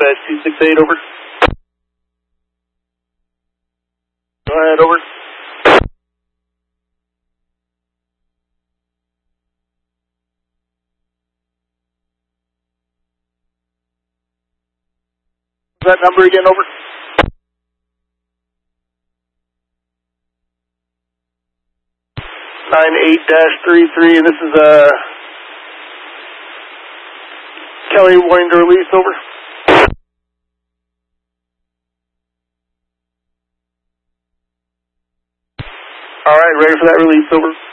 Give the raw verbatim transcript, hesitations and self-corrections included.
Dispatch two six eight, over. Go ahead, over. That number again, over. nine eight dash three three, and this is uh, Kelly wanting to release, over. All right, ready for that release, over.